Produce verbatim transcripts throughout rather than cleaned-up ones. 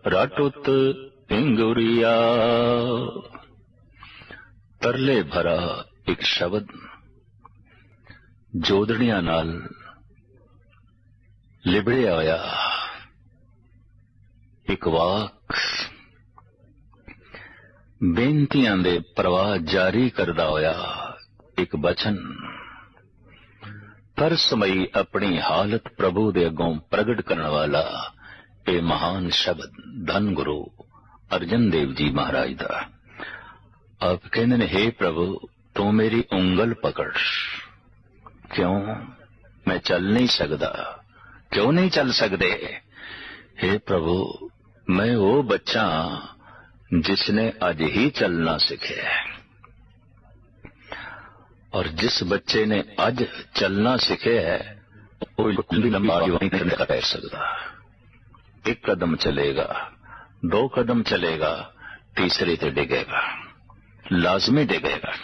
रटुत इंगुरिया। तरले भरा एक शब्द जोदड़ियां नाल लिबड़िया होया, एक वाक बेनतियां दे प्रवाह जारी करदा होया, एक बचन तरसमई अपनी हालत प्रभु दे अगों प्रगट करने वाला ये महान शब्द धन गुरु अर्जन देव जी महाराज दा। आप कहते ने, हे प्रभु तू मेरी उंगल पकड़। क्यों मैं चल नहीं सकदा? क्यों नहीं चल सकदे? हे प्रभु मैं वो बच्चा जिसने अज ही चलना सीखे, और जिस बच्चे ने अज चलना सीखे है वो लंबा नहीं कर सकता। एक कदम चलेगा, दो कदम चलेगा, तीसरे ते डिगेगा, लाजमी डिगेगा।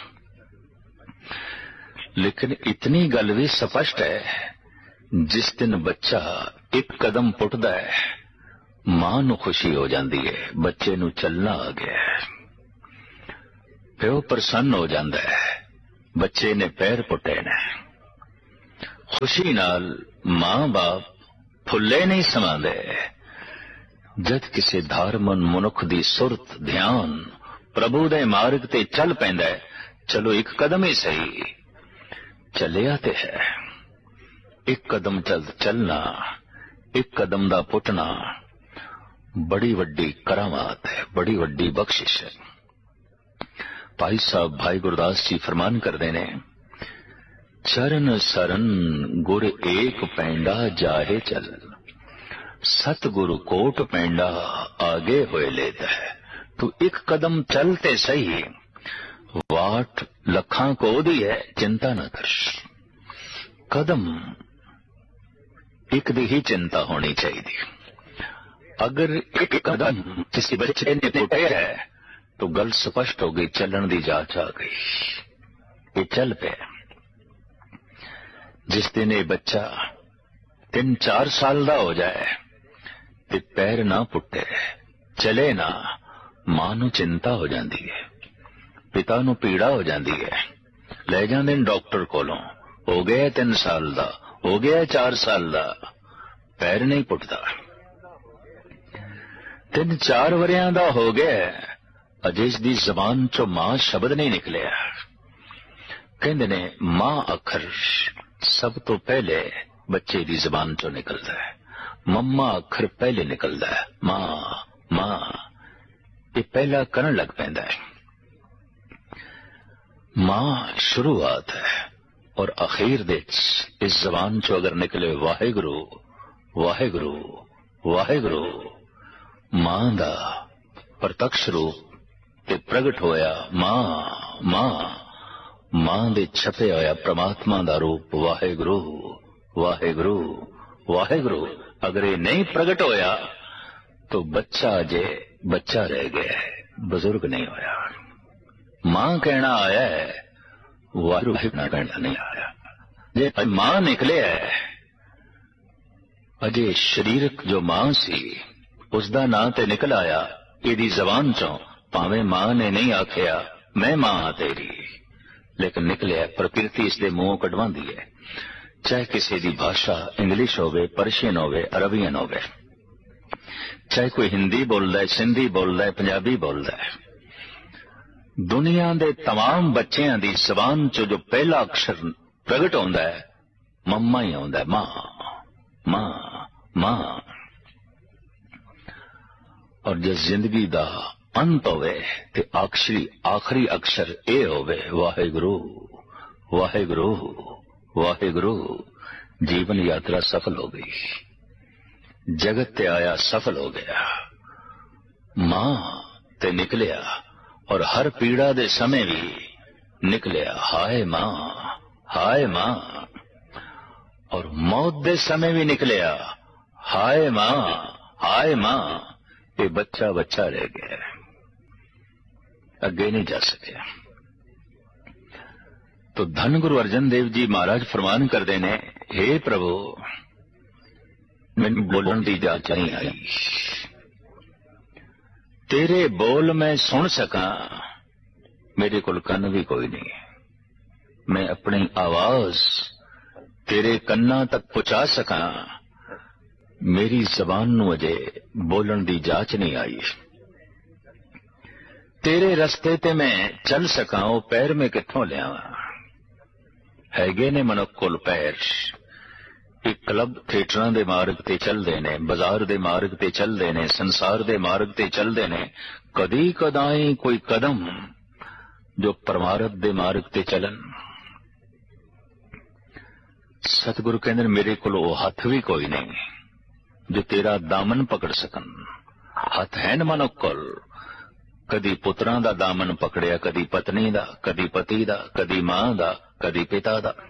लेकिन इतनी गल भी स्पष्ट है, जिस दिन बच्चा एक कदम पुटदा है मां नू खुशी हो जाती है, बच्चे नू चलना आ गया है। प्यो प्रसन्न हो जाता है, बच्चे ने पैर पुटे ने। खुशी नाल मां बाप फुले नहीं समांदे। जद किसी धार्मन मनुख दी सुरत ध्यान प्रभु दे मार्ग ते चल पैंदा है, चलो एक कदम ही सही, चलिया ते है। एक कदम चल चलना, एक कदम दा पुटना बड़ी वड्डी करामात है, बड़ी वड्डी बख्शिश है। भाई साहब भाई गुरदास जी फरमान करते ने, चरण सरन गुर एक पैंडा जाहे चल, सतगुरु कोट पैंडा आगे होए लेता है। तू एक कदम चलते सही, वाट लखां को दी है, चिंता न कर। कदम एक दी ही चिंता होनी चाहिए। अगर एक कदम किसी बच्चे ने पुटे है तो गल स्पष्ट हो गई, चलन दी जांच आ गई, ये चल पे। जिस दिन ये बच्चा तीन चार साल दा हो जाए ते पैर ना पुटे, चले ना, मां नू चिंता हो जाती है, पिता नू पीड़ा हो जाती है। ले जांदे ने डॉक्टर कोलों, हो गया तीन साल दा, हो गया चार साल दा, पैर नहीं पुटदा। तीन चार वरियां दा हो गया, अजे इसदी जबान चो मां शब्द नहीं निकलिया। कहंदे ने मां अखर सब तो पहले बच्चे दी जबान चो निकलदा है, मम्मा अखर पहले निकलदा है। मां मां ये पहला करन लग पैंदा है। मां शुरुआत है और अखीर दे इस जबान चो अगर निकले वाहेगुरु वाहेगुरु वाहेगुरु, मां दा प्रत्यक्ष रूप ते प्रगट होया मां मां, मां दे छपे होया परमात्मा दा रूप वाहेगुरु वाहेगुरु वाहेगुरु। अगर ये नहीं प्रगट होया तो बच्चा जे बच्चा रह गया है, बुजुर्ग नहीं होया। मां कहना आया है, वाहेगुरु कहना नहीं आया। जे मां निकले है, अजे शरीरक जो मां सी उसदा नां ते निकल आया इहदी जबान चों, भावें मां ने नहीं आखिया मैं मां हाँ तेरी, लेकिन निकलिया प्रकृति इसके मुंहों कढवांदी है। चाहे किसी की भाषा इंग्लिश होवे, पर्शियन होवे, अरबियन होवे, चाहे कोई हिंदी बोलदा है, सिंधी बोलदा है, पंजाबी बोलदा है, दुनिया दे तमाम बच्चों की जबान चो जो पहला अक्षर प्रगट होंदा है मम्मा ही होंदा है। मां मां मां। और जिस जिंदगी दा अंत होवे ते आखिरी आखिरी अक्षर ए होवे वाहेगुरु वाहेगुरु वाहेगुरु, जीवन यात्रा सफल हो गई, जगत ते आया सफल हो गया। मां ते निकलिया और हर पीड़ा दे समय भी निकलिया हाय मां हाय मां, और मौत दे समय भी निकलिया हाय मां हाय मां। ये बच्चा बच्चा रह गया, अगे नहीं जा सके। तो धन गुरु अर्जन देव जी महाराज फरमान करते ने, हे प्रभु मैनू बोलण दी जाच नहीं आई, तेरे बोल मैं सुन सका, मेरे कोल कन्न भी कोई नहीं। मैं अपनी आवाज तेरे कन्ना तक पहुंचा सका, मेरी जबान नूं अजे बोलन दी जाच नहीं आई। तेरे रस्ते ते मैं चल सका, वो पैर में कित्थों लियावां। हैगे ने मनुख कोल पैर, एक क्लब थिएटरां दे मार्ग ते चलदे ने, बाजार दे मार्ग ते चलदे ने, संसार दे मार्ग ते चलदे ने। कदी कदाई कोई कदम जो परमारथ दे मार्ग ते चलन। सतगुरु कहंदे ने मेरे कोल वो हथ भी कोई नहीं जो तेरा दामन पकड़ सकन। हथ है न मनुख कोल, कदी पुत्रां दा दामन पकड़िया, कदी पत्नी दा, कदी पति दा, कदी मां दा, कदी पिता दा।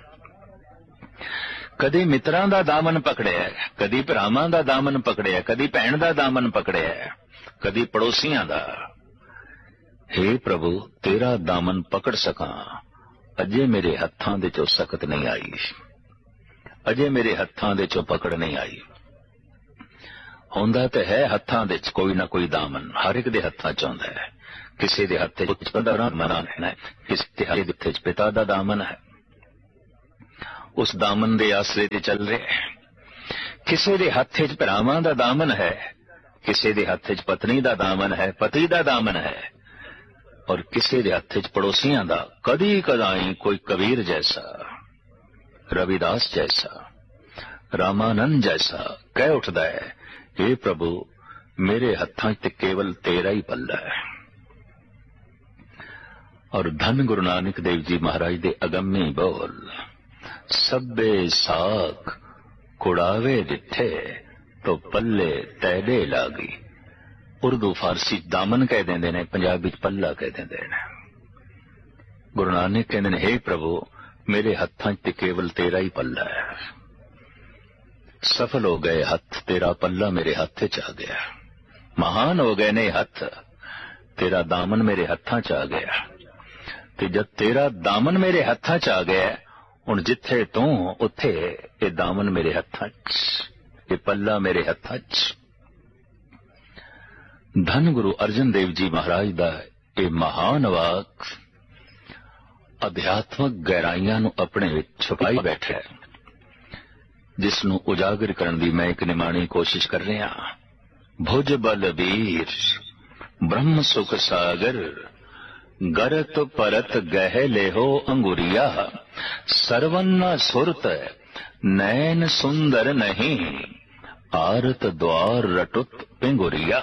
कदी मित्रां दा दामन पकड़िया, कदी भरावां दा दामन पकड़िया, कदी भैण दा दामन पकड़िया, कदी पड़ोसियां दा। हे प्रभु तेरा दामन पकड़ सकां, अजे मेरे हत्थां दे चों सकत नहीं आई, अजे मेरे हत्थां दे चों पकड़ नहीं आई। हुंदा ते है हत्थां दे च कोई ना कोई दामन, हर एक दे हत्थां च हुंदा है। किसी दे हत्थे च पुत्र दा दामन है, किसी दे हत्थे च पिता दा दामन है, उस दामन दे आसरे ते चल रहे। किसी दे हत्थे च भरावां दा दामन है, किसी दे हत्थे च पत्नी दा दामन है, पति दा दामन है, और किसी दे हत्थे च पड़ोसियां दा। कदी कदाई कोई कबीर जैसा, रविदास जैसा, रामानंद जैसा कह उठदा है, हे प्रभु मेरे हत्थां च केवल तेरा ही पल्ला है। और धन गुरु नानक देव जी महाराज दे अगम्मी बोल, सब्बे साख कुड़ावे दिथे तो पल्ले तैडे लागी। उर्दू फारसी दामन कह देंदे ने, पंजाबी च पल्ला कह देंदे ने। गुरु नानक कहंदे ने हे प्रभु मेरे हत्थां च केवल तेरा ही पल्ला है। सफल हो गए हथ, तेरा पल्ला मेरे हथ च आ गया। महान हो गए ने हथ, तेरा दामन मेरे हत्थां च आ गया। ते जब तेरा दामन मेरे हत्थां च आ गया, हुण जिथे तू उत्थे ये दामन मेरे हत्थां च, ये पल्ला मेरे हत्थां च। धन गुरु अर्जन देव जी महाराज दा ये महान वाक अध्यात्मक गहराइयां नूं अपने विच छुपाई बैठा है, जिसनूं उजागर करन दी मैं एक निमाणी कोशिश कर रहा। भुज बल वीर ब्रह्म सुख सागर, गरत परत गह लेहो अंगुरिया। सरवन्ना सुरत नैन सुंदर नहीं, आरत द्वार रटुत पिंगुरिया।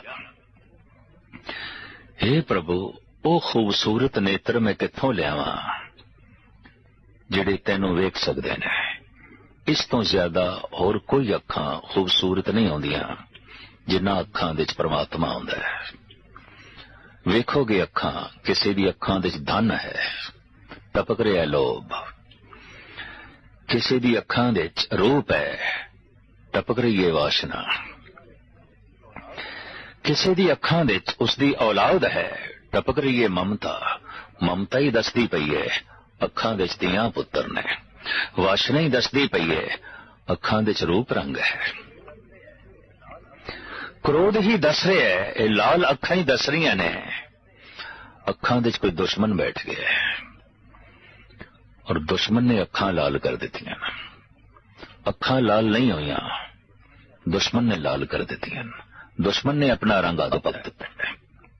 हे प्रभु ओ खूबसूरत नेत्र मैं कित्थों लियावां जिहड़े तैनूं वेख सकदे ने। इस तो ज्यादा होर कोई अखां खूबसूरत नहीं होंदियां जिन्हां अखां दे च परमात्मा हुंदा है। वेखोगे अखां, किसी दी अखां दे च धन है, टपक रहा है लोभ। किसी दी अखां दे च रूप है, टपक रही है वासना। किसी दी अखां दे च उसदी औलाद है, टपक रही है ममता। ममता ही दसदी पई है अखां दे च धीआं पुत्तर ने, वासना ही दसदी पई है अखां दे च रूप रंग है। क्रोध ही दस रहा है, ये लाल अखां ही दस रही ने अखां दे च कोई दुश्मन बैठ गया है, और दुश्मन ने अखां लाल कर दित्तियां। अखां लाल नहीं होईयां, दुश्मन ने लाल कर दित्तियां। दुश्मन ने अपना रंग आदो पा दिता।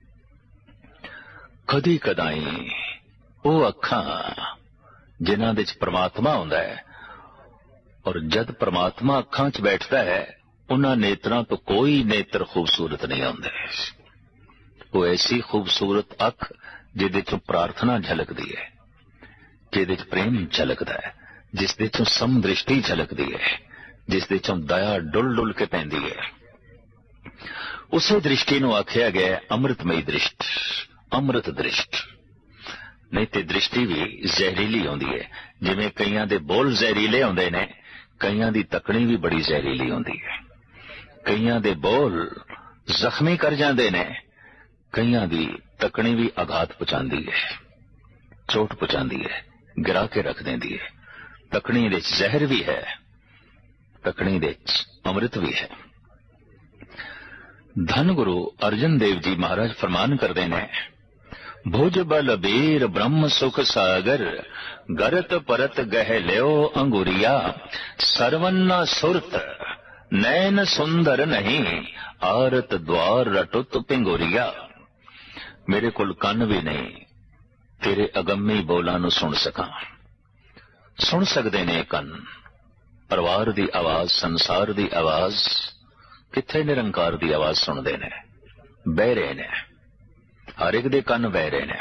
कदी कदाई वो अखां जिन्हां दे च परमात्मा हुंदा है, और जद परमात्मा अखां च बैठदा है, उन्हां नेत्रां तो कोई नेत्र खूबसूरत नहीं होंदे। वो ऐसी खूबसूरत अख जिहदे चों प्रार्थना झलकदी है, जिहदे च प्रेम झलकदा है, जिस दे चों समदृष्टि झलकदी है, जिस दे चों दया डुल डुल के पैंदी है। उसे दृष्टि नूं आखिया गया अमृतमयी दृष्ट, अमृत दृष्ट। नहीं तो दृष्टि भी जहरीली होंदी है, जिवें कईयां दे बोल जहरीले होंदे ने, कईयां दी तकनी भी बड़ी जहरीली होंदी है। कईयां दे बोल जख्मी कर जांदे ने, कईयां दी तकनी भी आघात पहुंचांदी है, चोट पहुंचांदी है, गिरा के रख देंदी है। तकनी दे जहर भी है, तकनी दे अमृत भी है। धन गुरु अर्जन देव जी महाराज फरमान करते हैं, भुज बल बीर ब्रह्म सुख सागर, गरत परत गह ल्यो अंगुरिया, सरवन्ना सुरत नैन सुंदर नहीं, आरत द्वार रटुत पिंगोरिया। मेरे कोल कन भी नहीं तेरे अगम्मी बोलां नूं सुन सकां। सुन सकते ने कन परिवार दी आवाज, संसार दी आवाज, किथे निरंकार दी आवाज सुनते ने, बहरे ने, हर एक दे कन बहरे ने,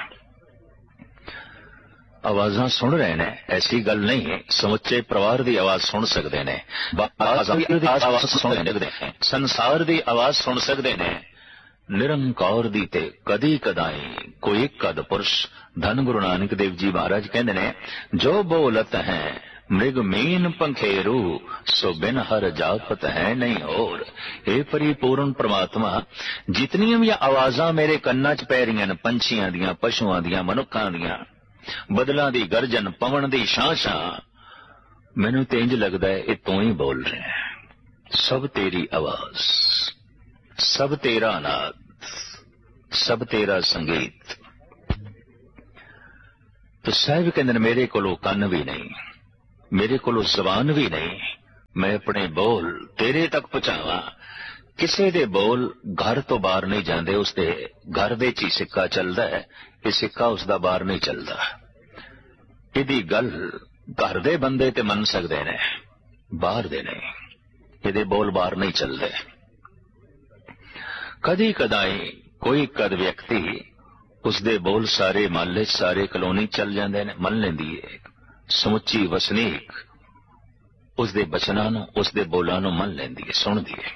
आवाज़ां सुन रहे ने। ऐसी गल नहीं, समुचे परिवार दी आवाज सुन सकते ने, संसार दी आवाज सुन सकते ने, निरंकार दी ते कदी कदाई कोई कद पुरुष। धन गुरु नानक देव जी महाराज कहते ने, जो बोलत है मृग मीन पंखेरू, सो बिन हर जापत है नहीं और। हे परिपूर्ण परमात्मा, जितनियां भी आवाज़ां मेरे कन्ना च पै रही न, पंछियां दियां, पशुआं दियां, मनुक्खां दियां, बदलां दी गर्जन, पवन दी शां शां, मैनू ते इंज लगदा है ये तू ही बोल रहे हैं। सब तेरी आवाज, सब तेरा नाद, सब तेरा संगीत। तो साहिब कहंदे मेरे कोलों कन भी नहीं, मेरे कोलों जबान भी नहीं, मैं अपने बोल तेरे तक पहुंचावा। किसी दे बोल घर तो बाहर नहीं जाते, उसके घर दे च ही सिक्का चलता है, ये सिक्का उसका बाहर नहीं चलता। इहदी गल घर दे बंदे ते मन सकते ने, बाहर दे नहीं, इहदे बोल बाहर नहीं चलते। कदी कदाई कोई कद व्यक्ति उसदे बोल सारे महल्ले सारे कलोनी चल जाते हैं, मन लेंदी है समुची वसनीक उसदे बचनां नूं, उसदे बोलां नूं मन लेंदी है, सुनदी है।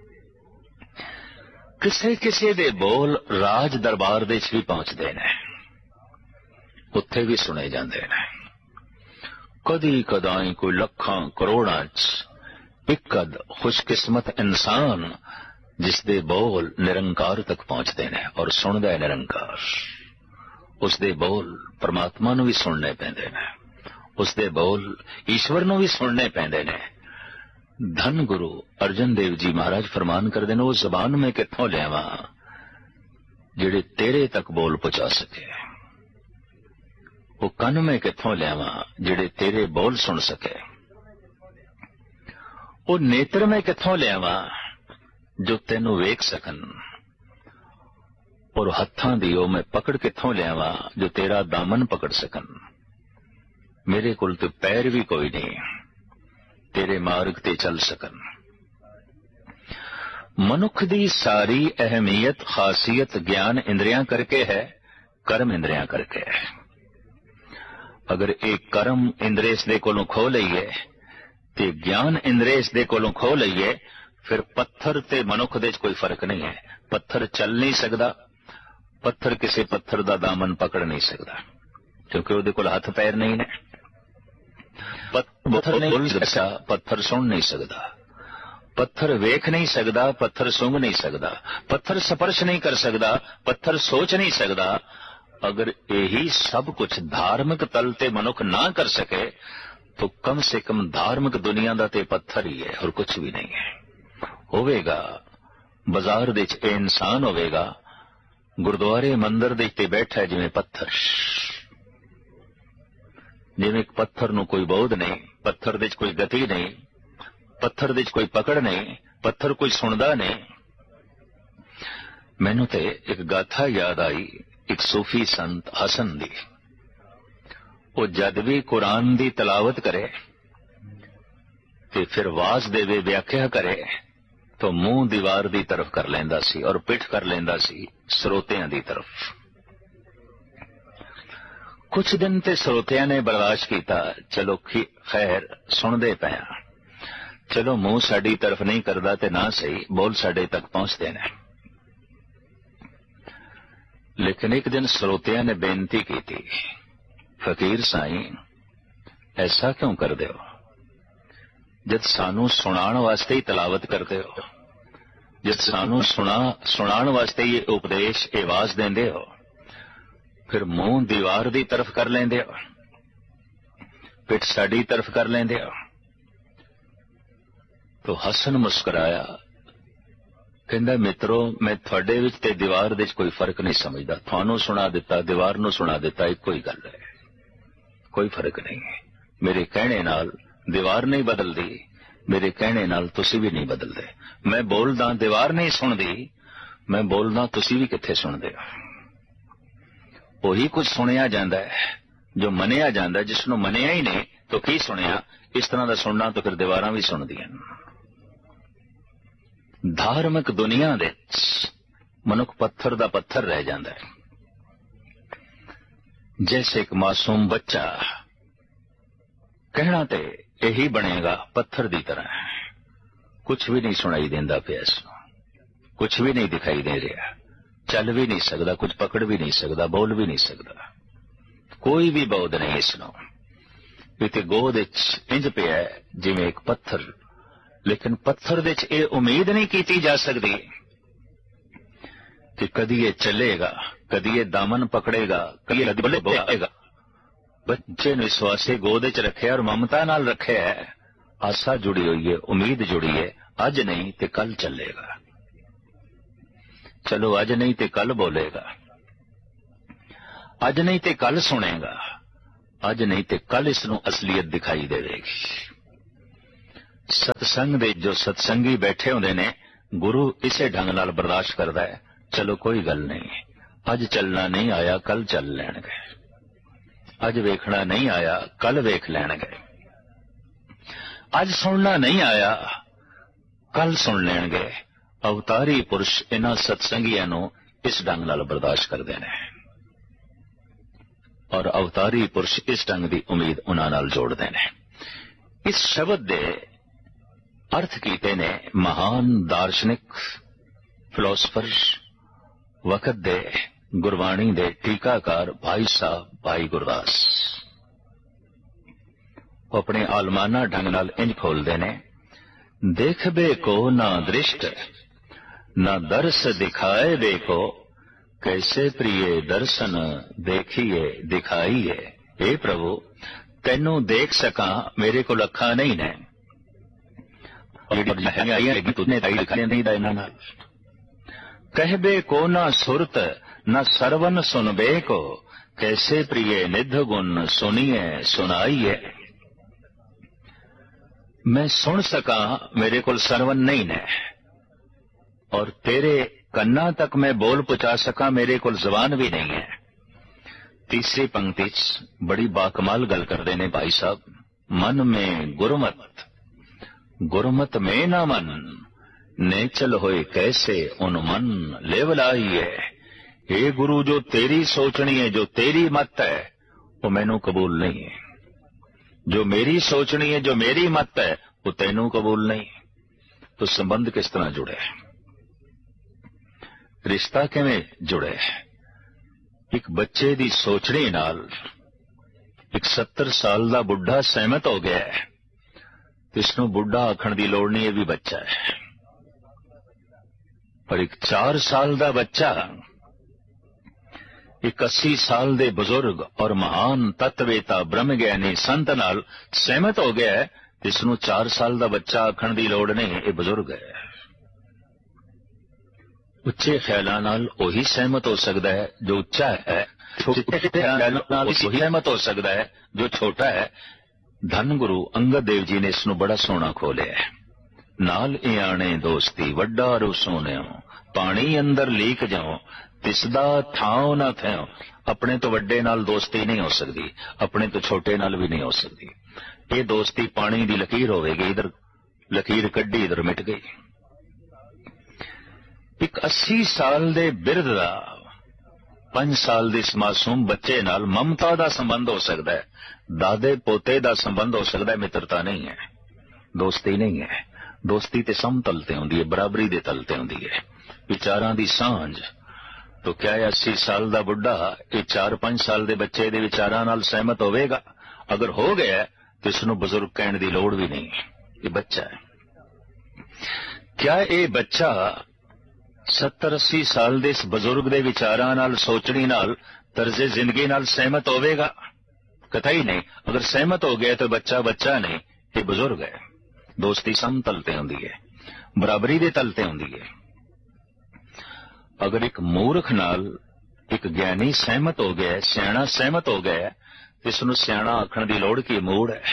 किसे किसे दे बोल राज दरबार दे च भी पहुंचते हैं, उत्थे भी सुने जाते हैं। कदी कदाई कोई लखां करोड़ां च इकद खुशकिस्मत इंसान जिसदे बोल निरंकार तक पहुंचते हैं और सुनदा है निरंकार। उसदे बोल परमात्मा नूं भी सुनने पैंदे ने, उसदे बोल ईश्वर नूं भी सुनने पैंदे ने। धन गुरु अर्जन देव जी महाराज फरमान करते हैं, वो जबान में कित्थों लियावां जिहड़े तेरे तक बोल पहुंचा सके, वो कन में कित्थों लियावां जिहड़े तेरे बोल सुन सके, वो नेत्र में कित्थों लियावां जो तेनू वेख सकन, और हत्थां दी ओ मैं पकड़ कित्थों लियावां जो तेरा दामन पकड़ सकन। मेरे कोल तो पैर भी कोई नहीं तेरे मार्ग ते चल सकन। मनुख दी सारी अहमियत खासियत ज्ञान इंद्रियां करके है, कर्म इंद्रियां करके है। अगर एक कर्म इंद्रेस दे कोलों खो लईए ते ज्ञान इंद्रेस दे कोलों खो लईए, फिर पत्थर ते मनुख दे कोई फर्क नहीं है। पत्थर चल नहीं सकता, पत्थर किसी पत्थर दा दामन पकड़ नहीं सकता, क्योंकि उहदे कोल हथ पैर नहीं ने। पत्थर नहीं बोल सकता, पत्थर सुन नहीं सकता, पत्थर वेख नहीं सकता, पत्थर सूंघ नहीं सकता, पत्थर स्पर्श नहीं कर सकता, पत्थर सोच नहीं सकता। अगर यही सब कुछ धार्मिक तल ते मनुख ना कर सके तो कम से कम धार्मिक दुनिया दा ते पत्थर ही है और कुछ भी नहीं है। होवेगा बाजार दे च इंसान होवेगा, गुरुद्वारे मंदिर दे ते बैठा है जिवें पत्थर, जिवें पत्थर नूं कोई बोध नहीं, पत्थर दे च कोई गति नहीं, पत्थर दे च कोई पकड़ नहीं, पत्थर कोई सुनदा नहीं। मैनू ते एक गाथा याद आई, एक सूफी संत हसन दी। वो जद भी कुरान दी तलावत करे ते फिर वाज देवे, व्याख्या करे तो मुंह दीवार दी तरफ कर लेंदा सी और पिठ कर लेंदा सी श्रोतियां दी तरफ। कुछ दिन ते श्रोतियां ने बर्दाश्त किया, चलो खैर सुनदे पया, चलो मुंह साडी तरफ नहीं करदा ते ना सही, बोल साडे तक पहुंचते ने। लेकिन एक दिन श्रोतियां ने बेनती की थी, फकीर साईं ऐसा क्यों कर दे हो, जद सानू सुनाण वास्ते ही तलावत करते हो, जद सानू सुना सुनाण वास्ते ये उपदेश आवाज देंदे हो, फिर मुंह दीवार दी तरफ कर लेंदे हो, पिठ साडी तरफ कर लेंदे हो। तो हसन मुस्कुराया, कहंदा मित्रो मैं थोड़े विच ते दीवार दे कोई फर्क नहीं समझदा, थानू सुना दिता दीवार नू सुना दिता इक्को ही गल है, कोई फर्क नहीं है। मेरे कहने नाल दीवार नहीं बदलदी, मेरे कहने नाल तुसी भी नहीं बदलदे। मैं बोलदा दीवार नहीं सुनदी, मैं बोलदा तुसी भी कित्थे सुनदे हो। ਉਹੀ कुछ सुनिया जांदा है जो मनिया जांदा है, जिसनों मनिया ही नहीं तो की सुनिया। इस तरह का सुनना तो फिर दीवारां भी सुनदियां। धार्मिक दुनिया दे मनुख पत्थर दा पत्थर रह जांदा है। जैसे एक मासूम बच्चा कहना ते यही बनेगा पत्थर दी तरह, कुछ भी नहीं सुनाई देंदा पिया, इसनूं कुछ भी नहीं दिखाई दे रहा, चल भी नहीं सकता, कुछ पकड़ भी नहीं सकता, बोल भी नहीं सकता, कोई भी बौध नहीं इसनों। इते गोद इंज पिया जिवें एक पत्थर, लेकिन पत्थर दे च ये उम्मीद नहीं की जा सकती कि कदी ये चलेगा, कदी ये दामन पकड़ेगा, कदी ये बल्ले बोलेगा। बच्चे ने इस वास्ते गोद च रखे और ममता नाल रखे है, आशा जुड़ी हुई है, उम्मीद जुड़ी है, अज नहीं ते कल चलेगा। चलो अज नहीं ते कल बोलेगा, अज नहीं ते कल सुनेगा, अज नहीं ते कल इसनों असलियत दिखाई देगी। सत्संग दे जो सत्संगी बैठे होंदे ने, गुरु इसे ढंग नाल बर्दाश्त करदा है। चलो कोई गल नहीं, अज चलना नहीं आया कल चल लैणगे, अज वेखना नहीं आया कल वेख लैणगे, अज सुनना नहीं आया कल सुन लैणगे। अवतारी पुरुष इन्हां सत्संगियां नूं इस ढंग नाल बर्दाश्त करदे ने और अवतारी पुरुष इस ढंग की उम्मीद उन्हां नाल जोड़दे ने। इस शब्द दे अर्थ कीते ने महान दार्शनिक फिलोसफर वक्त दे गुरबाणी दे टीकाकार भाई साहब भाई गुरदास। अपने आलमाना ढंग नाल इंज खोलदे ने, देखबे को ना दृष्ट ना दर्श दिखाए देखो, कैसे प्रिय दर्शन देखिए दिखाइए। हे प्रभु तेनू देख सका मेरे को अखा नहीं ने, कहबे को ना सुरत न सरवन सुनबे को, कैसे प्रिय निध गुण सुनिए सुनाइए। मैं सुन सका मेरे को सरवन नहीं ने, और तेरे कन्ना तक मैं बोल पहुंचा सका मेरे को जबान भी नहीं है। तीसरी पंक्ति बड़ी बाकमाल गल करते ने भाई साहब, मन में गुरमत गुरमत में ना मन, नेचल होए कैसे उन मन लेवलाइए। हे गुरु जो तेरी सोचनी है, जो तेरी मत है, वो मैनू कबूल नहीं है। जो मेरी सोचनी है, जो मेरी मत है, वो तेनू कबूल नहीं। तो संबंध किस तरह जुड़े, रिश्ता किवें जुड़े। एक बच्चे दी सोचनी नाल एक सत्तर साल दा बुढ़ा सहमत हो गया है, तो इसनों बुढ़ा आखण दी लोड़ नहीं, ये भी बच्चा है। पर एक चार साल दा बच्चा एक अस्सी साल दे बुजुर्ग और महान तत्वेता ब्रह्म ज्ञानी संत नाल सहमत हो गया है, इसनों चार साल दा बच्चा आखण दी लोड़ नहीं, ये बुजुर्ग है। उच्चे ख्यालां नाल ओही सहमत हो सकता है जो उच्चा है, छोटे ख्यालां नाल ओही सहमत हो सकता है जो छोटा है। धन गुरु अंगद देव जी ने इसनों बड़ा सोहना खोलिया है। नाल इयाणे दोस्ती वड्डा रू सोनियो, पानी अंदर लीक जाओ तिसदा ठाव ना थयो। अपने तो वड्डे नाल दोस्ती नहीं हो सकती, अपने तो छोटे नाल भी नहीं हो सकती। ये दोस्ती पानी दी लकीर होवेगी, इधर लकीर कड्डी इधर मिट गई। एक अस्सी साल दे बिरध दा पांच साल दे इस मासूम बच्चे नाल ममता दा संबंध हो सकता है, दादे पोते दा संबंध हो सकता है, मित्रता नहीं है, दोस्ती नहीं है। दोस्ती ते समतल ते होंदी है, बराबरी दे तल ते होंदी है, विचारां दी सांझ। तो क्या है अस्सी साल दा बुढ़ा ये चार पांच साल दे बच्चे दे विचारां नाल सहमत होवेगा? अगर हो गया तो इसनों बुजुर्ग कहने दी लोड़ भी नहीं, ये बच्चा है। क्या ये बच्चा सत्तर अस्सी साल दे इस बुजुर्ग दे विचारां नाल सोचनी नाल तर्जे जिंदगी नाल सहमत होवेगा? कतई नहीं। अगर सहमत हो गया तो बच्चा बच्चा नहीं, ये बुजुर्ग है। दोस्ती समतल ते होंदी है, बराबरी दे तल ते होंदी है। अगर एक मूर्ख नाल एक ज्ञानी सहमत हो गया, सियाणा सहमत हो गया, इसनूं सियाणा आखण दी लोड़ की मूड़ है।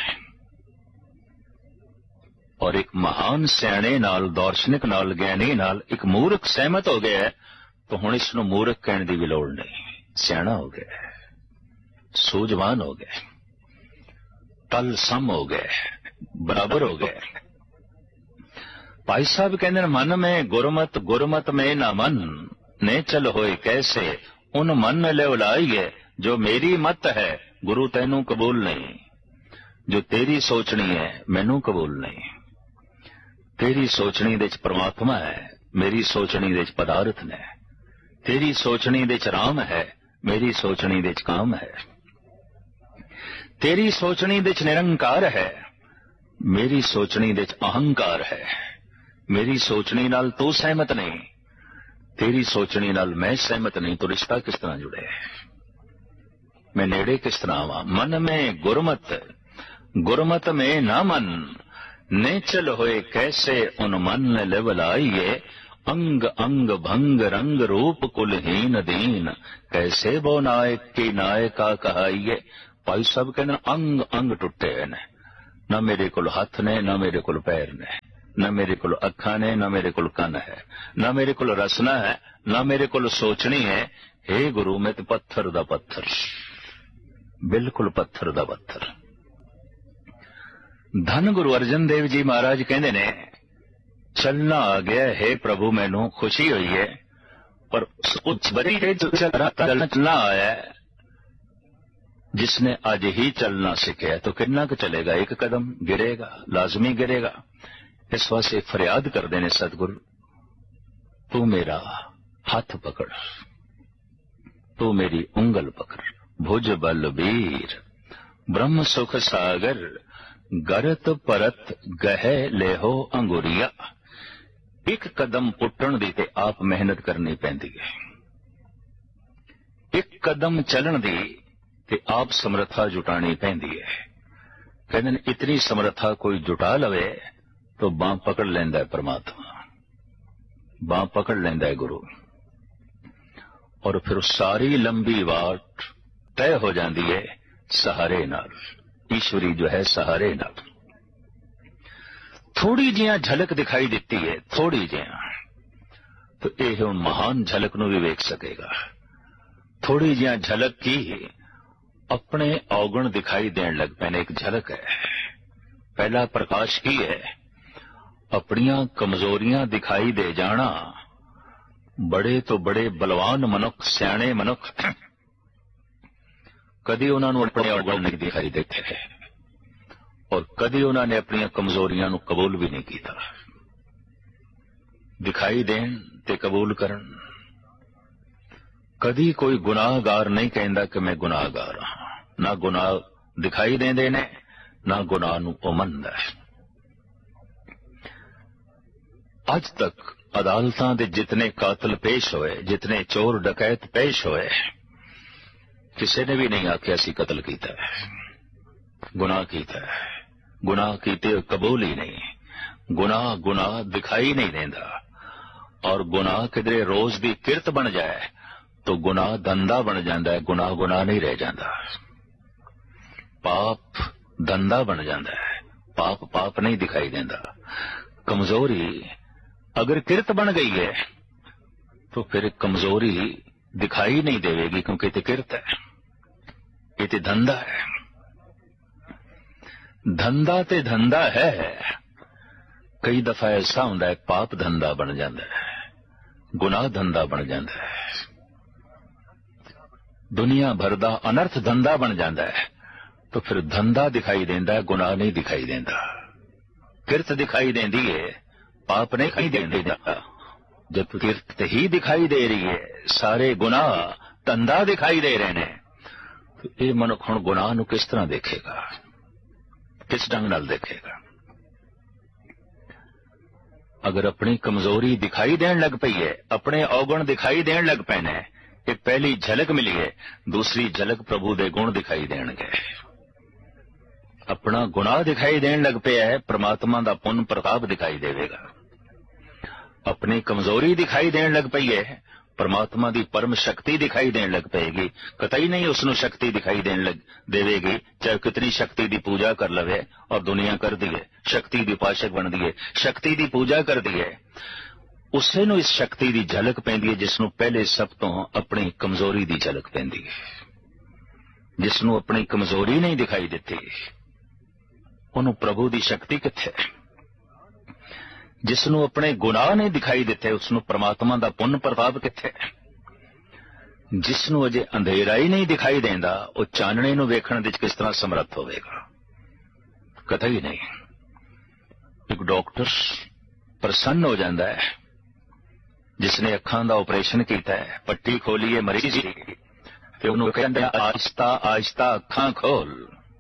और एक महान सियाणे नाल, दार्शनिक नाल, ज्ञानी नाल एक मूर्ख सहमत हो गया है, तो हुण इसनूं मूर्ख कहण दी भी लोड़ नहीं, सियाणा हो गया, सूझवान हो गया, तल सम हो गए, बराबर हो गए। भाई साहब कहते मन में गुरमत, गुरमत में ना मन, ने चल होए कैसे, उन मन ले उलाइए, जो मेरी मत है गुरु तैनू कबूल नहीं, जो तेरी सोचनी है मैनू कबूल नहीं। तेरी सोचनी दे च परमात्मा है, मेरी सोचनी दे च पदार्थ ने, तेरी सोचनी दे च राम है, मेरी सोचनी दे च काम है, तेरी सोचनी दे च निरंकार है, मेरी सोचनी दे च अहंकार है, मेरी सोचनी नाल तू सहमत नहीं, तेरी सोचनी नाल मैं सहमत नहीं, तो रिश्ता किस तरह जुड़े, मैं नेड़े किस तरह आवां। मन में गुरमत, गुरमत में ना मन, ने चल होए कैसे, उन मन लेवलाइए, अंग अंग भंग रंग रूप कुलहीन दीन, कैसे वो नायक की नायका कहाइए। भाई साहब कहते अंग अंग टुटे ने, ना मेरे को हथ ने, ना मेरे को पैर ने, ना मेरे को अखा ने, ना मेरे को कन है, ना मेरे को रसना है, ना मेरे को सोचनी है। हे गुरु मैं तो पत्थर दा पत्थर, बिल्कुल पत्थर दा पत्थर। धन गुरु अर्जन देव जी महाराज कहते ने चलना आ गया, हे प्रभु मैनू खुशी हुई है, पर उस बड़ी है जो चलना आया है, जिसने आज ही चलना सीखा तो कितना क चलेगा, एक कदम गिरेगा, लाजमी गिरेगा। इस वास्ते फरियाद करते ने सतगुरु, तू मेरा हाथ पकड़, तू मेरी उंगल पकड़, भुज बल बीर ब्रह्म सुख सागर, गरत परत गहे लेहो अंगुरिया। एक कदम पुट्टण दी ते आप मेहनत करनी पैंदी है, एक कदम चलन दी ते आप समर्था जुटानी पैंदी है। कहते इतनी समर्था कोई जुटा लवे तो बां पकड़ लेंदा है परमात्मा, बां पकड़ लेंदा है गुरु, और फिर सारी लंबी वाट तय हो जाती है सहारे नाल, ईश्वरी जो है सहारे नाल। थोड़ी जिहा झलक दिखाई देती है, थोड़ी जिहा, तो यह हुण महान झलक नूं भी वेख सकेगा। थोड़ी जिहा झलक की अपने औगण दिखाई देण लग पैने, एक झलक है। पहला प्रकाश की है, अपनियां कमजोरियां दिखाई दे जाना। बड़े तो बड़े बलवान मनुख, सियाणे मनुख, कदी उन्होंने अपने औगण नहीं दिखाई देते है, और कदी उन्होंने अपन कमजोरियां नूं कबूल भी नहीं किया। दिखाई देन ते कबूल करन। कदी कोई गुनाहगार नहीं कहता कि मैं गुनाहगार हाँ, ना गुनाह दिखाई देंदे ने, ना गुनाह नूं ओ मनदा है। अज तक अदालतां दे जितने कातल पेश होए, जितने चोर डकैत पेश होए, किसी ने भी नहीं आख्या सी कतल कीता है, गुनाह कीता है। गुनाह कीते कबूल ही नहीं। गुनाह गुनाह दिखाई नहीं देता, और गुनाह किधरे रोज दी किरत बन जाए तो गुनाह धंधा बन जाता है, गुनाह गुनाह नहीं रह जाता। पाप धंधा बन जाता है, पाप पाप नहीं दिखाई देता। कमजोरी अगर किरत बन गई है तो फिर कमजोरी दिखाई नहीं देगी, क्योंकि ये किरत है, ये तो धंधा है। धंधा ते धंधा है। कई दफा ऐसा होता है पाप धंधा बन जाता है, गुनाह धंधा बन जाता है, दुनिया भर दा अनर्थ धंधा बन जाता है। तो फिर धंधा दिखाई देता है, गुनाह नहीं दिखाई देता। किरत दिखाई देती है, पाप नहीं दिखाई देता। जब किरत ही दिखाई दे रही है, सारे गुनाह धंधा दिखाई दे रहे हैं, तो ये मनुख हुण गुनाह नूं किस तरह देखेगा, किस ढंग नाल देखेगा। अगर अपनी कमजोरी दिखाई देन लग पई है, अपने अवगुण दिखाई देन लग पैन है, एक पहली झलक मिली है, दूसरी झलक प्रभु दे गुण दिखाई देणगे। अपना गुनाह दिखाई देन लग पिया है, परमात्मा दा पुन प्रताप दिखाई देवेगा। अपनी कमजोरी दिखाई देन लग पई है, परमात्मा की परम शक्ति दिखाई देने लग पेगी। कतई नहीं उसनों शक्ति दिखाई देने लग देवेगी, चाहे कितनी शक्ति की पूजा कर लवे और दुनिया कर दिए, शक्ति की उपासक बन दिए, शक्ति की पूजा कर दिए, उसे नूं इस शक्ति की झलक पैंदी है जिसनों पहले सब तो अपनी कमजोरी की झलक पैंदी है। जिसनों अपनी कमजोरी नहीं दिखाई देती उन्होंने प्रभु की शक्ति किथे। जिसनों अपने गुनाह नहीं दिखाई देते उसनों परमात्मा का पुण्य प्रताप किथे। जिसनों अजे अंधेरा ही नहीं दिखाई देंदा वो चानणे नूं वेखण विच किस तरह समर्थ होवेगा, कतई नहीं। एक डॉक्टर प्रसन्न हो जाता है जिसने अखां का ऑपरेशन किया है, पट्टी खोली है मरीज की, ते उहनूं कहंदे आहिस्ता आहिस्ता अखां खोल।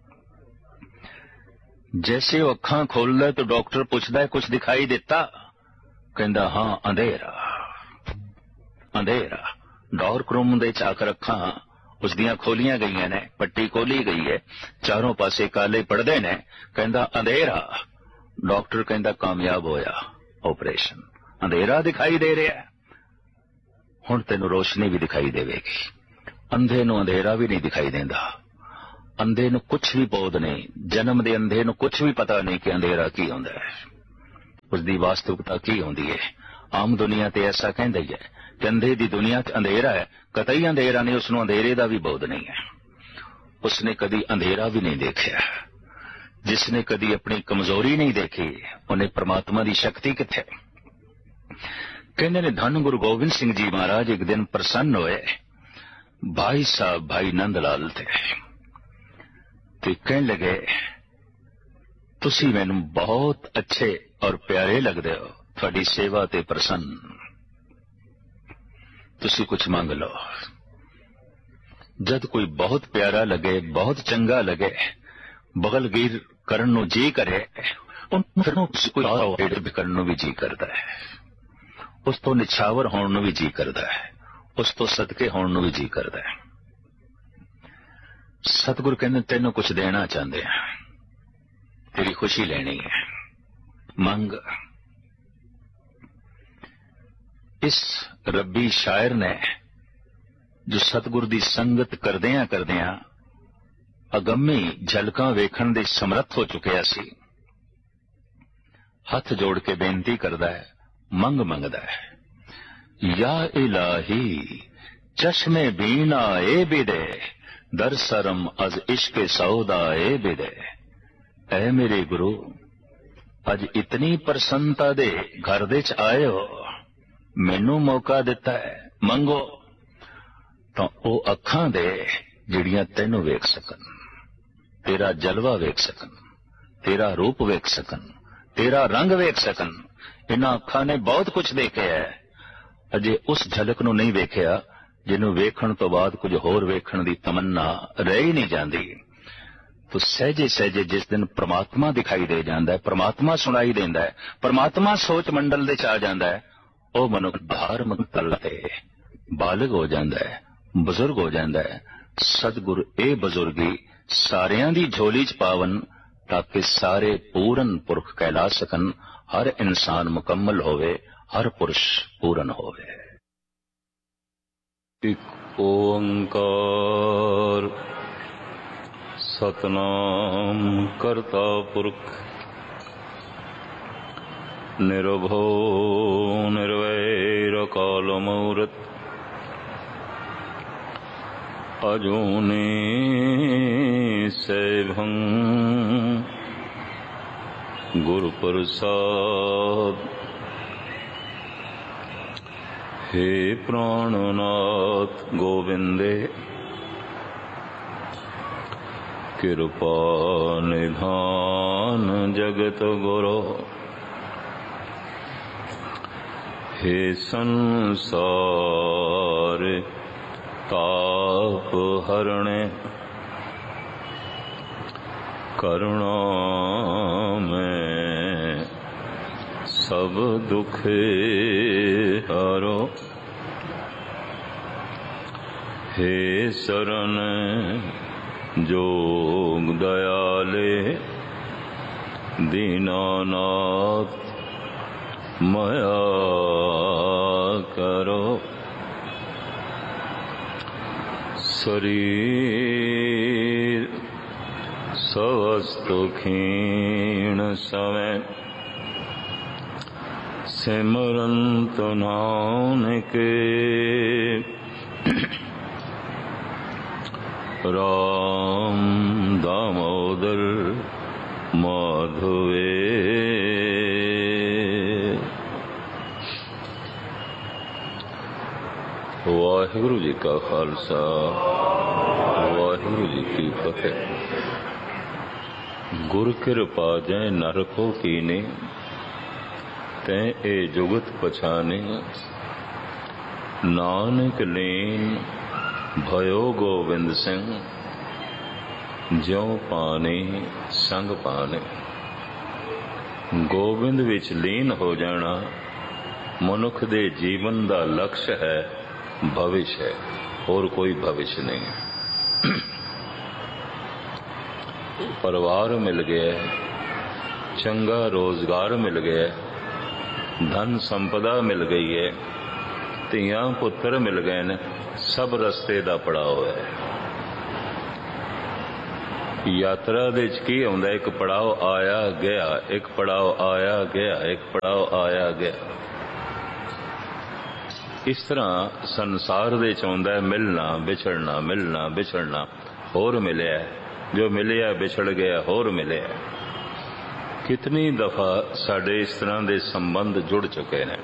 जैसे वो अखां खोलदा है तो डॉक्टर पूछदा है कुछ दिखाई देता, कहंदा हाँ अंधेरा अंधेरा। डार्क रूम दे आकर अखां उसदियां खोलियां गईयां ने, पट्टी खोली गई है, चारों पासे काले पड़दे ने, कहंदा अंधेरा। डॉक्टर कहंदा कामयाब होया ऑपरेशन, अंधेरा दिखाई दे रहा है, हुण तैनूं रोशनी भी दिखाई देवेगी। अंधे नूं अंधेरा भी नहीं दिखाई देंदा, अंधे नूं कुछ भी बोध नहीं, जन्म दे अंधे नूं कुछ भी पता नहीं कि अंधेरा की हुंदा है, उसकी वास्तविकता की हुंदी है। आम दुनिया ते ऐसा कहंदी है कि अंधे दी दुनिया च अंधेरा है, कतई अंधेरा नहीं, उसनूं अंधेरे दा भी बोध नहीं है। उसने कदी अंधेरा भी नहीं देखा। जिसने कदी अपनी कमजोरी नहीं देखी उन्हें परमात्मा की शक्ति किथे। कहने ने धन गुरु गोबिंद सिंह जी महाराज एक दिन प्रसन्न होए, भाई साहब भाई नंद लाल थे, ते कहने लगे तुसी मैनूं बहुत अच्छे और प्यारे लगदे हो, थोड़ी सेवा ते प्रसन्न, तुसी कुछ मंग लो। जद कोई बहुत प्यारा लगे, बहुत चंगा लगे, बगलगीर करन नूं जी करे, उन्होंने कोई और करन नूं भी जी करता है, उस तो निछावर होण नूं भी जी करता है, उस तो सदके होण नूं भी जी करता है। सतगुरु कहते तेनों कुछ देना चाहते हैं, तेरी खुशी लेनी है, मंग। इस रब्बी शायर ने जो सतगुरु की संगत करदियां करदियां अगम्मी झलकां वेखण दे समर्थ हो चुकिया सी, हथ जोड़ के बेनती करदा है, मंग मंगदा है। या इलाही चश्मे बीना ए बिदे, दर सरम अज इश्के सौदा ए बिदे। ऐ मेरे गुरु अज इतनी प्रसन्नता दे घर दे च आए हो, मैनू मौका दिता है, मंगो। तो ओ अखां दे जिहड़ियां तैनू वेख सकन, तेरा जलवा वेख सकन, तेरा रूप वेख सकन, तेरा रंग वेख सकन। इन्हां अखां ने बहुत कुछ देखा है, अजे उस झलक नूं नहीं वेखिया जिन्हों वेखण तो बाद कुछ होर वेखण दी तमन्ना रह ही नहीं जाती। तो सहजे सहजे जिस दिन परमात्मा दिखाई दे जाता है, परमात्मा सुनाई देंदा है, परमात्मा सोच मंडल दे च आ जांदा है, ओ मनुख धार्मिक तल ते बालग हो जाता है, बुजुर्ग हो जाता है। सतगुर ए बुजुर्गी सारियां दी झोली च पावन, ताकि सारे पूरन पुरख कहला सकन, हर इंसान मुकम्मल होवे, हर पुरुष पूरन होवे। एक ओंकार सतनाम करता पुरख, निर्भो निर्वैर काल मूरत, अजूनी सैभं गुरु प्रसाद। हे प्राणनाथ गोविंदे, कृपा निधान जगत गुरु। हे संसार ताप हरणे, करुणा में सब दुख हारो। हे शरण जोग दयाले, दीनानाथ मया करो। शरीर सवस्तु खीण समय सिमरंत नानक राम दामोदर माधवे। वाहिगुरु जी का खालसा वाहिगुरु जी की फतेह। गुर कृपा जै नरको कीने तै ए जुगत पछाने। नानक लीन भयो गोविंद सिंह ज्यों पाने संग पाने। गोविंद विच लीन हो जाना मनुख दे जीवन दा लक्ष्य है, भविष्य है, और कोई भविष्य नहीं। परिवार मिल गया, चंगा रोजगार मिल गया, धन संपदा मिल गई है, ਧੀਆਂ पुत्र मिल गए ने, सब रस्ते दा पड़ाव है। यात्रा दे च की आउंदा, एक पड़ाव आया गया, एक पड़ाव आया गया, एक पड़ाव आया गया। इस तरह संसार दे च आउंदा है मिलना विछड़ना, मिलना विछड़ना, होर मिलिया, जो मिलिया विछड़ गया, होर मिलिया। कितनी दफा साडे इस तरह दे संबंध जुड़ चुके हैं।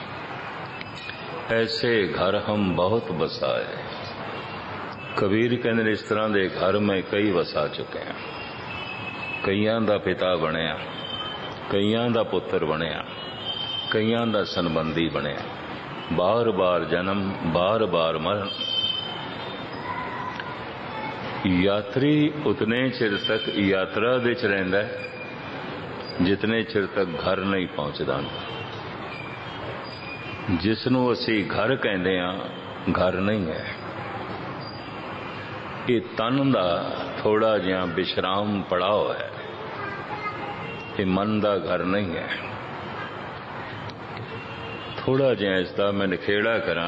ऐसे घर हम बहुत बसाए। कबीर कहते इस तरह के घर में कई वसा चुके हैं। कईयां दा पिता बनया, कईयां दा पुत्र बनया, कईयां दा संबंधी बनया। बार बार जन्म, बार बार मरण। यात्री उतने चिर तक यात्रा दे च रहिंदा है जितने चिर तक घर नहीं पहुंचदा। जिसनों असी घर कहते हैं, घर नहीं है। ये तन का थोड़ा जिहा विश्राम पड़ाव है, ये मन का घर नहीं है। थोड़ा जिहा इसका मैं निखेड़ा करा।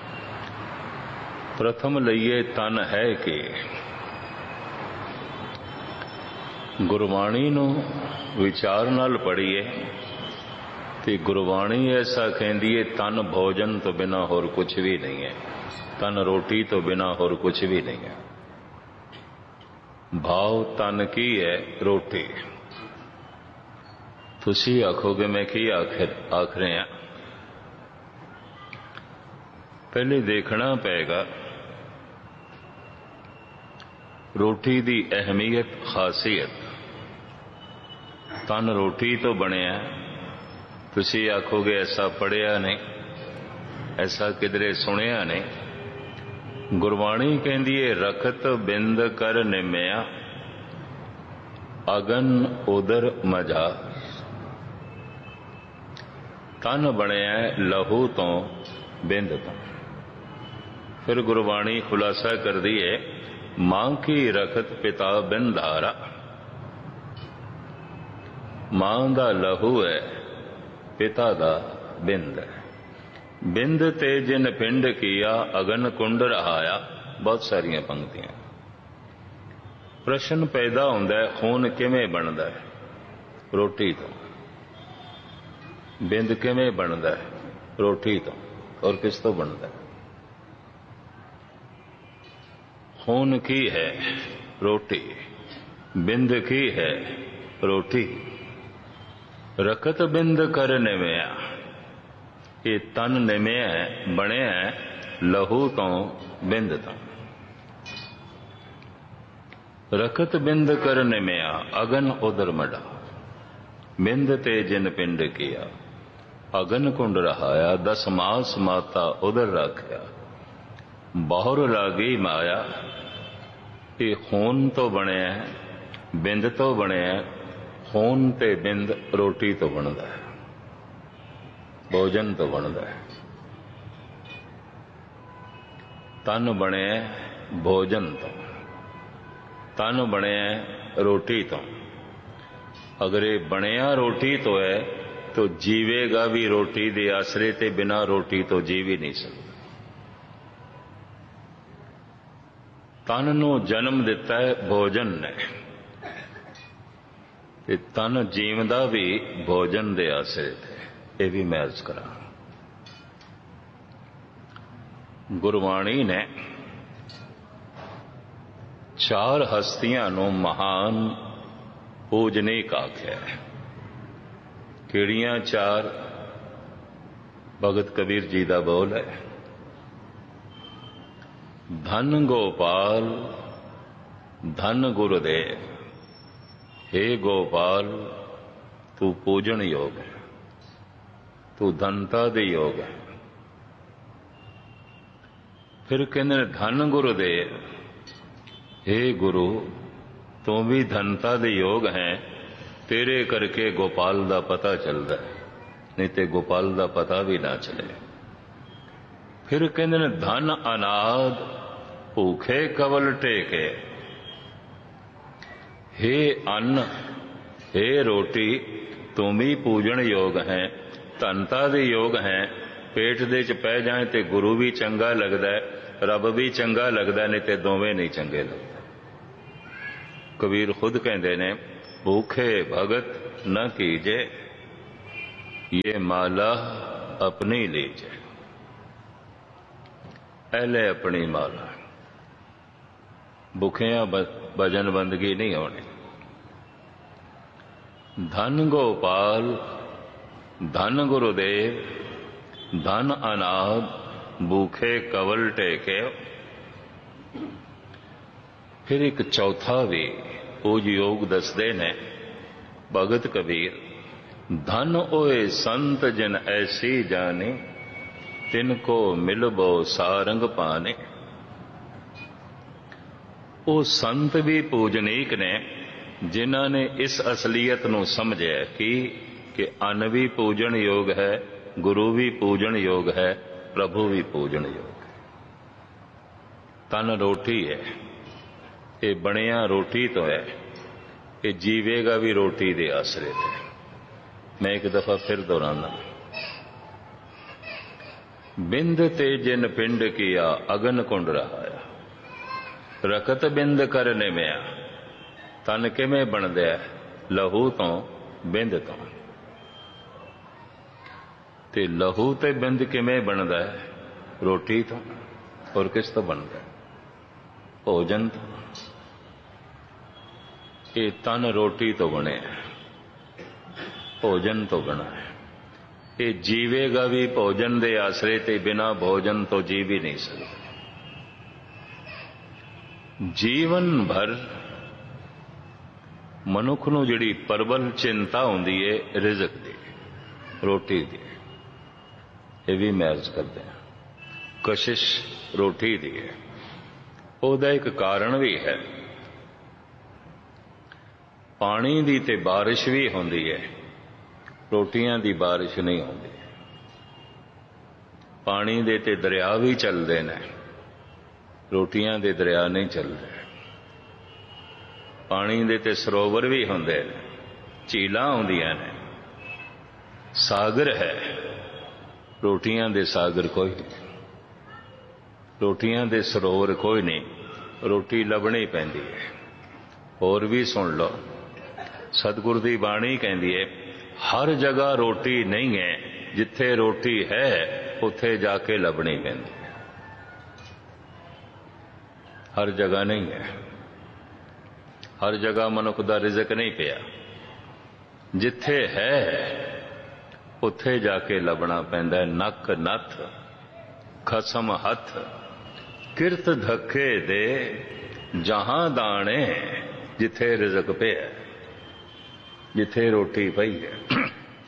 प्रथम लईए तन है कि गुरबाणी नूं विचार नाल पढ़िए ते गुरबाणी ऐसा कहती है तन भोजन तो बिना होर कुछ भी नहीं है, तन रोटी तो बिना होर कुछ भी नहीं है। भाव तन की है रोटी। तुसी आखोगे मैं की आखिर आख रहे हैं। पहले देखना पेगा रोटी दी अहमियत खासियत। तन रोटी तो बनया, तुसी आखोगे ऐसा पढ़िया नहीं, ऐसा किधरे सुनिया नहीं। गुरबाणी कहती है रखत बिंद कर निमिया अगन उदर मजा। तन बनया लहू तो बिंद तो। फिर गुरबाणी खुलासा कर दी है मां की रखत पिता बिंदारा। मां दा लहू है, पिता दा बिंद है। बिंद ते जिन पिंड किया अगन कुंड रहाया। बहुत सारिया पंक्तियां। प्रश्न पैदा होंदा है खून किवें बनदा है? रोटी तो। बिंद किवें बनदा है? रोटी तो। और किस तो बनदा है? खून की है? रोटी। बिंद की है? रोटी। रखत बिंद कर निमिया। ये तन निमिया बने लहू तो बिंद तो। रखत बिंद कर निमिया अगन उदर मडा। बिंद ते जिन पिंड किया अगन कुंड रहाया। दस मास माता उदर रखया। बाहुर लागी माया। ये खून तो बने बिंद तो बने। खून ते बिंद रोटी तो बनता है, भोजन तो बनता है। तन बने भोजन तो, तन बने रोटी तो। अगर ये बनया रोटी तो है तो जीवेगा भी रोटी दे आसरे ते, बिना रोटी तो जीव ही नहीं सकता। ਤਨ ਨੂੰ ਜਨਮ ਦਿੱਤਾ ਹੈ ਭੋਜਨ ਨੇ, ਤੇ ਤਨ ਜੀਵਦਾ ਵੀ ਭੋਜਨ ਦੇ ਆਸਰੇ ਤੇ। ਇਹ ਵੀ ਮੈਂ ਅਰਜ਼ ਕਰਾਂ, ਗੁਰਬਾਣੀ ਨੇ ਚਾਰ ਹਸਤੀਆਂ ਨੂੰ ਮਹਾਨ ਪੂਜਨੀਕ ਆਖਿਆ। ਕਿਹੜੀਆਂ ਚਾਰ? ਭਗਤ ਕਬੀਰ ਜੀ ਦਾ ਬੋਲ ਹੈ, ਧਨ ਗੋਪਾਲ ਧਨ ਗੁਰਦੇਵ। हे ਗੋਪਾਲ, ਤੂੰ ਪੂਜਣ ਯੋਗ ਹੈ, ਤੂੰ ਧਨਤਾ ਦੇ ਯੋਗ ਹੈ। ਫਿਰ ਕਹਿੰਦੇ ਨੇ ਧਨ ਗੁਰਦੇਵ, हे ਗੁਰੂ, ਤੂੰ ਵੀ ਧਨਤਾ ਦੇ ਯੋਗ ਹੈ, ਤੇਰੇ ਕਰਕੇ ਗੋਪਾਲ ਦਾ ਪਤਾ ਚੱਲਦਾ, ਨਹੀਂ ਤੇ ਗੋਪਾਲ ਦਾ ਪਤਾ ਵੀ ਨਾ ਚਲੇ। ਫਿਰ ਕਹਿੰਦੇ ਨੇ ਧਨ ਅਨਾਦ ਭੂਖੇ ਕਵਲ ਟੇਕੇ। हे ਅੰਨ, हे ਰੋਟੀ, ਤੂੰ ਵੀ ਪੂਜਣ ਯੋਗ ਹੈ, ਧਨਤਾ ਦੇ ਯੋਗ ਹੈ। ਪੇਟ ਦੇ ਚ ਪੈ ਜਾਏ ਤੇ ਗੁਰੂ ਵੀ ਚੰਗਾ ਲੱਗਦਾ, ਰੱਬ ਵੀ ਚੰਗਾ ਲੱਗਦਾ, ਨਹੀਂ ਤੇ ਦੋਵੇਂ ਨਹੀਂ ਚੰਗੇ ਲੱਗਦੇ। ਕਬੀਰ ਖੁਦ ਕਹਿੰਦੇ ਨੇ, ਭੂਖੇ ਭਗਤ न कीजे, ये माला अपनी लीजे। पहले अपनी माला, भुखियां भजन बंदगी नहीं होनी। धन गोपाल धन गुरुदेव धन अनाद भूखे कवल टेके। फिर एक चौथा भी पूज योग दसदे ने भगत कबीर, धन ओए संत जिन ऐसी जाने, तिनको मिलबो सारंग पाने। वो संत भी पूजनीक ने जिन्हां ने इस असलीयत नूं समझिया कि कि अन्न भी पूजन योग है, गुरु भी पूजन योग है, प्रभु भी पूजन योग है। तन रोटी है, ये बनिया रोटी तो है, ये जीवेगा भी रोटी दे आसरे थे। मैं एक दफा फिर दोहराना, बिंद ते जिन पिंड किया अगन कुंड रहाया, रकत बिंद कर निमिया। तन किवें बनदा लहू तो बिंद तो, ते लहू ते बिंद किवें बनदा रोटी तो, और किस तो बनदा भोजन तो। ये तन रोटी तो बने, भोजन तो बना है। ये जीवेगा भी भोजन दे आसरे ते, बिना भोजन तो जी भी नहीं सकता। जीवन भर मनुख नूं जिहड़ी प्रबल चिंता हुंदी है रिज़क दी, रोटी दी, ये भी मैं अर्ज करदा हां, कशिश रोटी दी है। ਉਹਦਾ एक कारण भी है, पानी दी ते बारिश भी होंदी है, रोटियां दी बारिश नहीं होंदी। पानी दे ते दरिया भी चलते हैं, रोटियां दे दरिया नहीं चलते। पानी दे ते सरोवर भी होंदे ने, झीलां होंदियां ने, सागर है, रोटियां दे सागर कोई नहीं, रोटियां दे सरोवर कोई नहीं, रोटी लभनी पैंदी है। होर भी सुन लो, सतगुर दी बाणी कहती है, हर जगह रोटी नहीं है, जिथे रोटी है उथे जाके लभनी पैंदी है। हर जगह नहीं है, हर जगह मनुख दा रिज़क नहीं पिया, जिथे है उथे जाके लभना पैंदा है। नक नथ खसम हथ, किरत धक्के दे जहां दाने, जिथे रिज़क पे है, जिथे रोटी पई है।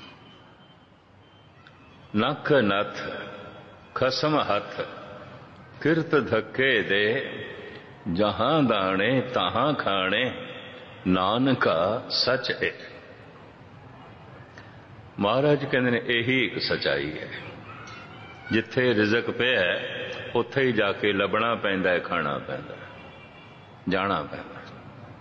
नख नथ खसम हथ, किरत धक्के दे जहां दाने, तहां खाने, नानका सच है। महाराज कहते ने यही एक सच्चाई है, जिथे रिज़क पे है उत्थे ही जाके लभना पैंदा है, खाना पैंदा है, जाना पैंदा है।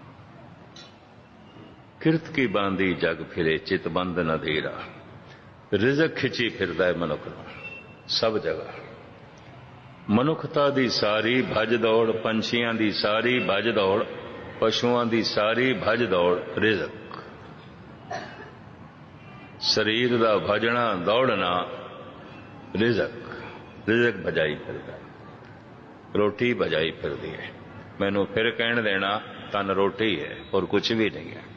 किरत की बांधी जग फिरे, चित बंद न धीरा। रिज़क खिंची फिरदा है मनुख नूं सब जगह। ਮਨੁੱਖਤਾ ਦੀ ਸਾਰੀ ਭੱਜ ਦੌੜ, ਪੰਛੀਆਂ ਦੀ ਸਾਰੀ ਭੱਜ ਦੌੜ, ਪਸ਼ੂਆਂ ਦੀ ਸਾਰੀ ਭੱਜ ਦੌੜ ਰਿਜ਼ਕ। ਸਰੀਰ ਦਾ ਭਜਣਾ ਦੌੜਨਾ ਰਿਜ਼ਕ। ਰਿਜ਼ਕ ਭਜਾਈ ਫਿਰਦਾ, ਰੋਟੀ ਭਜਾਈ ਫਿਰਦੀ ਹੈ। ਮੈਨੂੰ ਫਿਰ ਕਹਿਣ ਦੇਣਾ ਤਨ ਰੋਟੀ ਹੈ ਔਰ ਕੁਝ ਵੀ ਨਹੀਂ ਹੈ।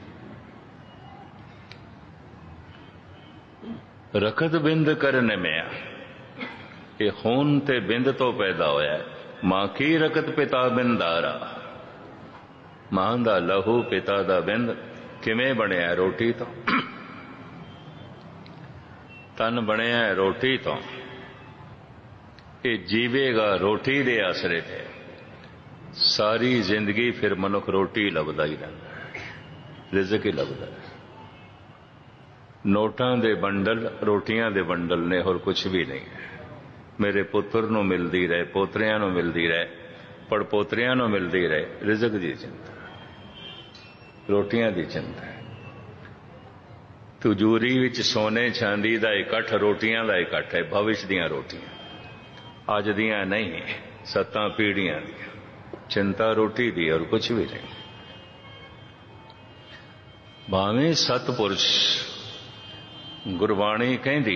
ਰਖਤ ਬਿੰਦ ਕਰ ਨਿਮਿਆ, ਇਹ ਖੂਨ ਤੇ ਬਿੰਦ ਤੋਂ ਪੈਦਾ ਹੋਇਆ। ਮਾਂ ਕੀ ਰਕਤ ਪਿਤਾ ਬਿੰਦਾਰਾ, ਮਾਂ ਦਾ ਲਹੂ ਪਿਤਾ ਦਾ ਬਿੰਦ ਕਿਵੇਂ ਬਣਿਆ? ਰੋਟੀ ਤੋਂ। ਤਨ ਬਣਿਆ ਰੋਟੀ ਤੋਂ, ਇਹ ਜੀਵੇਗਾ ਰੋਟੀ ਦੇ ਆਸਰੇ ਤੇ। ਸਾਰੀ ਜ਼ਿੰਦਗੀ ਫਿਰ ਮਨੁੱਖ ਰੋਟੀ ਲੱਭਦਾ ਹੀ ਰਹਿੰਦਾ, ਰਿਜ਼ਕ ਹੀ ਲੱਭਦਾ। ਨੋਟਾਂ ਦੇ ਬੰਡਲ ਰੋਟੀਆਂ ਦੇ ਬੰਡਲ ਨੇ, ਹੋਰ ਕੁਝ ਵੀ ਨਹੀਂ ਹੈ। ਮੇਰੇ ਪੁੱਤਰ ਨੂੰ ਮਿਲਦੀ ਰਹੇ, ਪੋਤਰਿਆਂ ਨੂੰ ਮਿਲਦੀ ਰਹੇ, ਪੜਪੋਤਰਿਆਂ ਨੂੰ ਮਿਲਦੀ ਰਹੇ। ਰਿਜ਼ਕ ਦੀ ਚਿੰਤਾ, ਰੋਟੀਆਂ ਦੀ ਚਿੰਤਾ। ਤਿਜੋਰੀ ਵਿੱਚ ਸੋਨੇ ਚਾਂਦੀ ਦਾ ਇਕੱਠ, ਰੋਟੀਆਂ ਦਾ ਇਕੱਠ ਹੈ। ਭਵਿਸ਼ ਦੀਆਂ ਰੋਟੀਆਂ, ਅੱਜ ਦੀਆਂ ਨਹੀਂ, ਸੱਤਾਂ ਪੀੜ੍ਹੀਆਂ ਦੀਆਂ। ਚਿੰਤਾ ਰੋਟੀ ਦੀ ਔਰ ਕੁਝ ਵੀ ਨਹੀਂ। ਭਾਵੇਂ ਸਤਪੁਰਸ਼, ਗੁਰਬਾਣੀ ਕਹਿੰਦੀ